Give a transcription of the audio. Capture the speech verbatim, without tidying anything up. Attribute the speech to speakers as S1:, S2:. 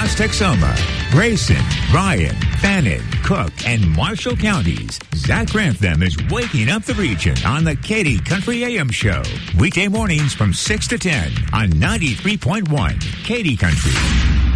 S1: West Texoma, Grayson, Bryan, Fannin, Cook, and Marshall counties. Zach Grantham is waking up the region on the Katy Country A M Show. Weekday mornings from six to ten on ninety-three point one Katy Country.